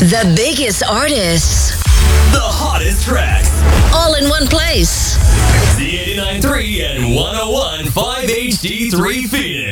The biggest artists. The hottest tracks. All in one place. The 89.3 and 101.5 HD3 Phoenix.